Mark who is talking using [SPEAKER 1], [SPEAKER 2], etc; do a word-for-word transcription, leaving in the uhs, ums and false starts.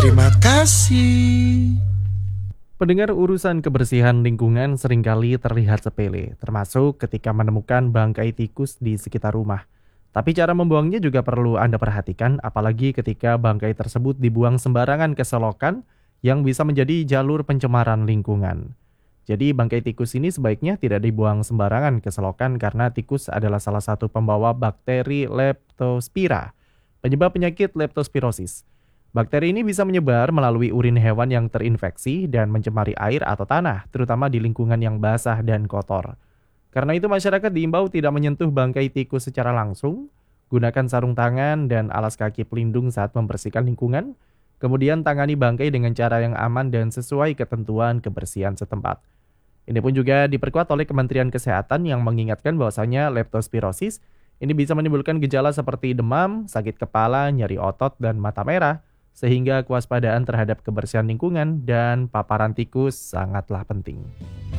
[SPEAKER 1] Terima kasih.
[SPEAKER 2] Pendengar, urusan kebersihan lingkungan seringkali terlihat sepele, termasuk ketika menemukan bangkai tikus di sekitar rumah. Tapi cara membuangnya juga perlu Anda perhatikan, apalagi ketika bangkai tersebut dibuang sembarangan ke selokan yang bisa menjadi jalur pencemaran lingkungan. Jadi bangkai tikus ini sebaiknya tidak dibuang sembarangan ke selokan karena tikus adalah salah satu pembawa bakteri Leptospira, penyebab penyakit leptospirosis. Bakteri ini bisa menyebar melalui urin hewan yang terinfeksi dan mencemari air atau tanah, terutama di lingkungan yang basah dan kotor. Karena itu masyarakat diimbau tidak menyentuh bangkai tikus secara langsung, gunakan sarung tangan dan alas kaki pelindung saat membersihkan lingkungan, kemudian tangani bangkai dengan cara yang aman dan sesuai ketentuan kebersihan setempat. Ini pun juga diperkuat oleh Kementerian Kesehatan yang mengingatkan bahwasanya leptospirosis ini bisa menimbulkan gejala seperti demam, sakit kepala, nyeri otot, dan mata merah, sehingga kewaspadaan terhadap kebersihan lingkungan dan paparan tikus sangatlah penting.